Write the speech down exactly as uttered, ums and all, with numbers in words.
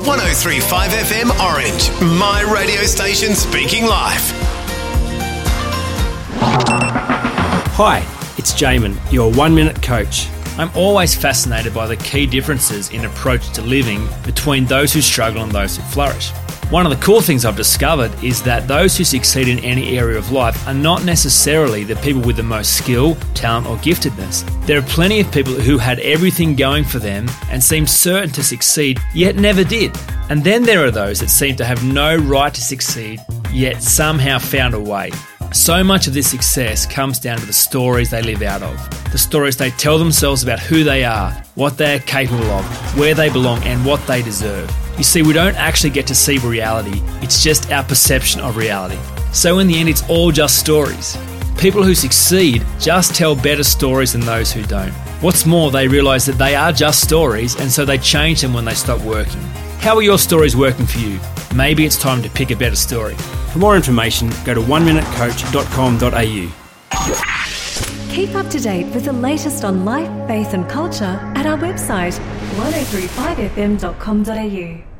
one oh three point five F M Orange, my radio station speaking life. Hi, it's Jamin, your one-minute coach. I'm always fascinated by the key differences in approach to living between those who struggle and those who flourish. One of the cool things I've discovered is that those who succeed in any area of life are not necessarily the people with the most skill, talent or giftedness. There are plenty of people who had everything going for them and seemed certain to succeed, yet never did. And then there are those that seem to have no right to succeed, yet somehow found a way. So much of this success comes down to the stories they live out of, the stories they tell themselves about who they are, what they are capable of, where they belong and what they deserve. You see, we don't actually get to see reality, it's just our perception of reality. So in the end, it's all just stories. People who succeed just tell better stories than those who don't. What's more, they realise that they are just stories and so they change them when they stop working. How are your stories working for you? Maybe it's time to pick a better story. For more information, go to one minute coach dot com dot a u. Keep up to date with the latest on life, faith and culture at our website one oh three five f m dot com dot a u.